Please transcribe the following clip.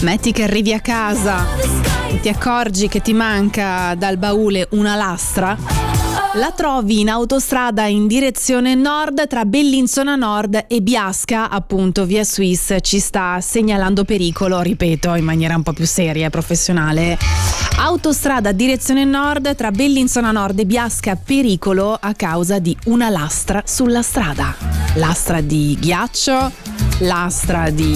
Metti che arrivi a casa e ti accorgi che ti manca dal baule una lastra. La trovi in autostrada in direzione nord tra Bellinzona Nord e Biasca, appunto via Swiss ci sta segnalando pericolo, ripeto, in maniera un po' più seria e professionale. Autostrada direzione nord tra Bellinzona Nord e Biasca, pericolo a causa di una lastra sulla strada. Lastra di ghiaccio, lastra di